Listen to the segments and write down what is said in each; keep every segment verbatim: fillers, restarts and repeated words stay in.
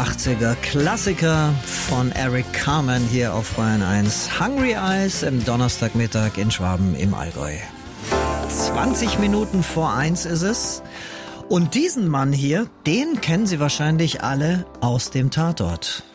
achtziger Klassiker von Eric Carmen hier auf Bayern eins. Hungry Eyes im Donnerstagmittag in Schwaben im Allgäu. zwanzig Minuten vor eins ist es. Und diesen Mann hier, den kennen Sie wahrscheinlich alle aus dem Tatort.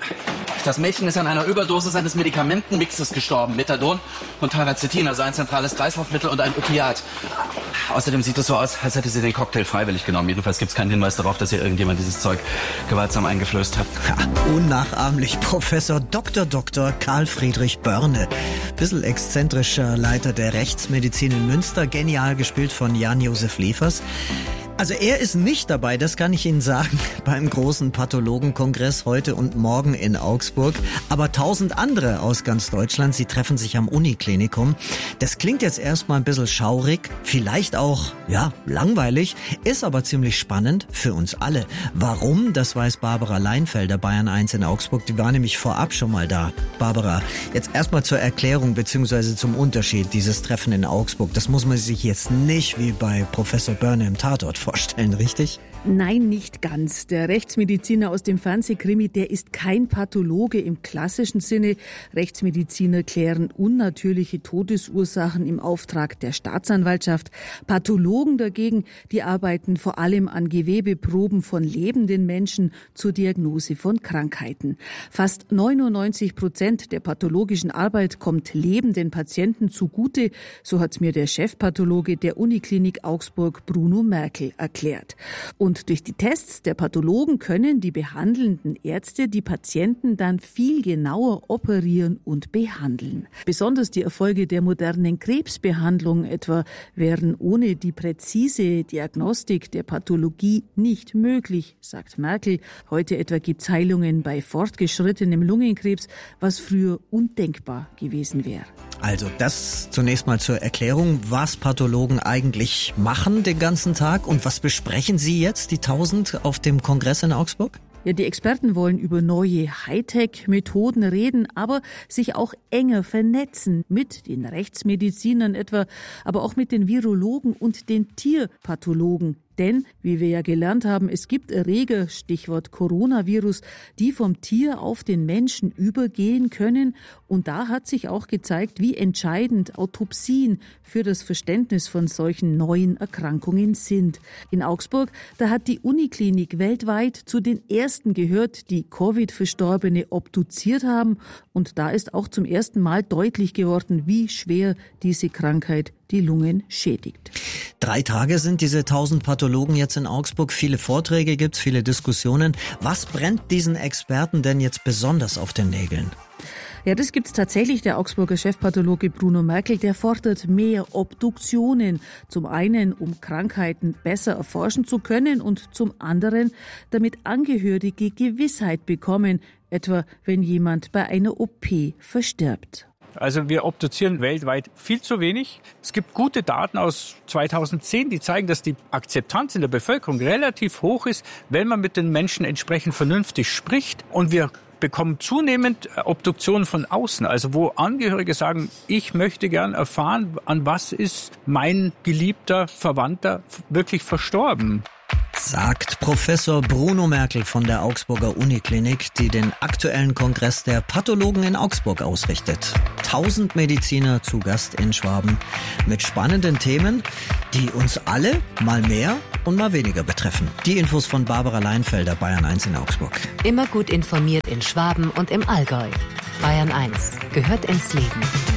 Das Mädchen ist an einer Überdosis eines Medikamentenmixes gestorben. Methadon und Taracetin, also ein zentrales Kreislaufmittel und ein Opiat. Außerdem sieht es so aus, als hätte sie den Cocktail freiwillig genommen. Jedenfalls gibt es keinen Hinweis darauf, dass ihr irgendjemand dieses Zeug gewaltsam eingeflößt hat. Ja, unnachahmlich Professor Doktor Doktor Karl Friedrich Börne. Bisschen exzentrischer Leiter der Rechtsmedizin in Münster, genial gespielt von Jan-Josef Liefers. Also er ist nicht dabei, das kann ich Ihnen sagen, beim großen Pathologenkongress heute und morgen in Augsburg. Aber tausend andere aus ganz Deutschland, sie treffen sich am Uniklinikum. Das klingt jetzt erstmal ein bisschen schaurig, vielleicht auch, ja, langweilig, ist aber ziemlich spannend für uns alle. Warum? Das weiß Barbara Leinfelder, Bayern eins in Augsburg. Die war nämlich vorab schon mal da. Barbara, jetzt erstmal zur Erklärung bzw. zum Unterschied dieses Treffen in Augsburg. Das muss man sich jetzt nicht wie bei Professor Börne im Tatort vorstellen, richtig? Nein, nicht ganz. Der Rechtsmediziner aus dem Fernsehkrimi, der ist kein Pathologe im klassischen Sinne. Rechtsmediziner klären unnatürliche Todesursachen im Auftrag der Staatsanwaltschaft. Pathologen dagegen, die arbeiten vor allem an Gewebeproben von lebenden Menschen zur Diagnose von Krankheiten. Fast neunundneunzig Prozent der pathologischen Arbeit kommt lebenden Patienten zugute, so hat mir der Chefpathologe der Uniklinik Augsburg, Bruno Merkel, erklärt. Und Und durch die Tests der Pathologen können die behandelnden Ärzte die Patienten dann viel genauer operieren und behandeln. Besonders die Erfolge der modernen Krebsbehandlung etwa wären ohne die präzise Diagnostik der Pathologie nicht möglich, sagt Merkel. Heute etwa gibt es Heilungen bei fortgeschrittenem Lungenkrebs, was früher undenkbar gewesen wäre. Also das zunächst mal zur Erklärung, was Pathologen eigentlich machen den ganzen Tag und was besprechen Sie jetzt, die tausend auf dem Kongress in Augsburg? Ja, die Experten wollen über neue Hightech-Methoden reden, aber sich auch enger vernetzen mit den Rechtsmedizinern etwa, aber auch mit den Virologen und den Tierpathologen. Denn, wie wir ja gelernt haben, es gibt Erreger, Stichwort Coronavirus, die vom Tier auf den Menschen übergehen können. Und da hat sich auch gezeigt, wie entscheidend Autopsien für das Verständnis von solchen neuen Erkrankungen sind. In Augsburg, da hat die Uniklinik weltweit zu den ersten gehört, die Covid-Verstorbene obduziert haben. Und da ist auch zum ersten Mal deutlich geworden, wie schwer diese Krankheit die Lungen schädigt. Drei Tage sind diese tausend Pathologen jetzt in Augsburg. Viele Vorträge gibt's, viele Diskussionen. Was brennt diesen Experten denn jetzt besonders auf den Nägeln? Ja, das gibt's tatsächlich. Der Augsburger Chefpathologe Bruno Merkel, der fordert mehr Obduktionen. Zum einen, um Krankheiten besser erforschen zu können und zum anderen, damit Angehörige Gewissheit bekommen, etwa wenn jemand bei einer O P verstirbt. Also wir obduzieren weltweit viel zu wenig. Es gibt gute Daten aus zweitausendzehn, die zeigen, dass die Akzeptanz in der Bevölkerung relativ hoch ist, wenn man mit den Menschen entsprechend vernünftig spricht. Und wir bekommen zunehmend Obduktionen von außen, also wo Angehörige sagen, ich möchte gern erfahren, an was ist mein geliebter Verwandter wirklich verstorben. Sagt Professor Bruno Merkel von der Augsburger Uniklinik, die den aktuellen Kongress der Pathologen in Augsburg ausrichtet. Tausend Mediziner zu Gast in Schwaben mit spannenden Themen, die uns alle mal mehr und mal weniger betreffen. Die Infos von Barbara Leinfelder, Bayern eins in Augsburg. Immer gut informiert in Schwaben und im Allgäu. Bayern eins gehört ins Leben.